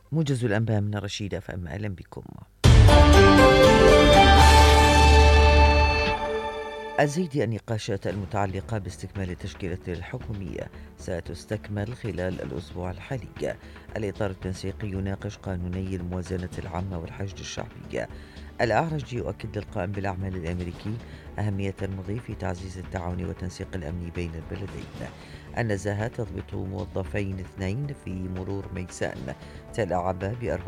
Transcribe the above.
موجز الأنباء من الرشيدة فأم أهلا بكم. أزيد النقاشات المتعلقة باستكمال التشكيلة الحكومية ستستكمل خلال الأسبوع الحالي. الإطار التنسيقي يناقش قانوني الموازنة العامة والحشد الشعبي. الأعرج يؤكد للقائم بالأعمال الأمريكي أهمية المضي في تعزيز التعاون والتنسيق الأمني بين البلدين. النزاهة تضبط موظفين اثنين في مرور ميسان تلاعبا